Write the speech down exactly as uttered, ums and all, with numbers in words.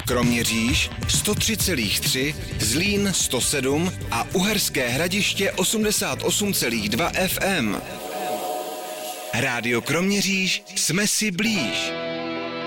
Kroměříž sto tři celá tři, Zlín sto sedm a Uherské Hradiště osmdesát osm celá dva F M. Rádio Kroměříž, jsme si blíž.